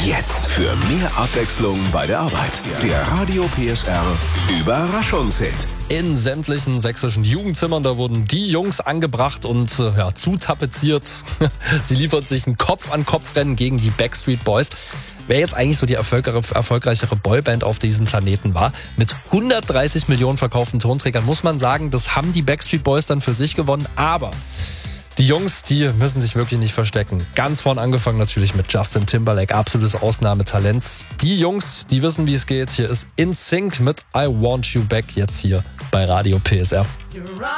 Jetzt für mehr Abwechslung bei der Arbeit. Der Radio PSR Überraschungshit. In sämtlichen sächsischen Jugendzimmern, da wurden die Jungs angebracht und zutapeziert. Sie liefert sich ein Kopf-an-Kopf-Rennen gegen die Backstreet Boys. Wer jetzt eigentlich so die erfolgreichere Boyband auf diesem Planeten war, mit 130 Millionen verkauften Tonträgern, muss man sagen, das haben die Backstreet Boys dann für sich gewonnen. Aber die Jungs, die müssen sich wirklich nicht verstecken. Ganz vorn angefangen natürlich mit Justin Timberlake, absolutes Ausnahmetalent. Die Jungs, die wissen, wie es geht. Hier ist NSYNC mit I Want You Back, jetzt hier bei Radio PSR.